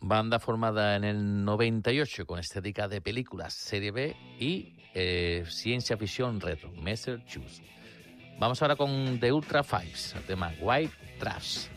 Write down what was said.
Banda formada en el 98 con estética de películas, serie B y ciencia ficción retro, Massachusetts. Vamos ahora con The Ultra Fives, el tema White Trash.